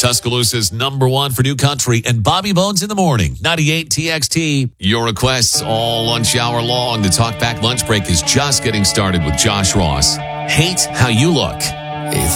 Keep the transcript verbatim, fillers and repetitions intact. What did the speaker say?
Tuscaloosa's number one for new country, and Bobby Bones in the morning. ninety-eight T X T. Your requests all lunch hour long. The Talk Back lunch break is just getting started with Josh Ross. Hate how you look.